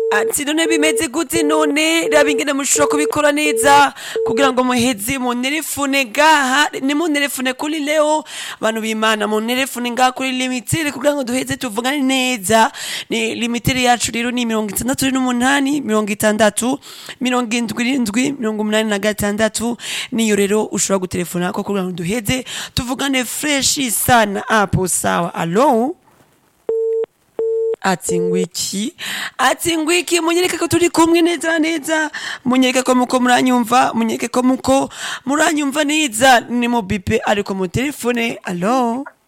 ati none bimeze gute none raba ingene mushobora kubikora neza kugira ngo muheze munerefone gaha nimunerefone kuri leo abantu b'Imana munerefone ngaha kuri limitere kugira ngo duheze tuvugane neza. Ni limitere yacu rero ni 68 60 77 86 niyo rero ushobora gutelefona ko kugira ngo duheze tuvugane fresh sana hapo sawa. Allo atingwiki munyereke ko turi kumwe neza neza, munyereke ko muko muranyumva, munyereke ko muko muranyumva neza, ni mu bipe ariko mu telefone. Allo